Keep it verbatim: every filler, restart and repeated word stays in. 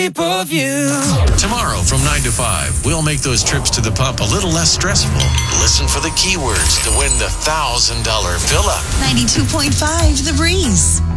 of you. Tomorrow from nine to five, we'll make those trips to the pump a little less stressful. Listen for the keywords to win the one thousand dollars fill-up. ninety-two point five The Breeze.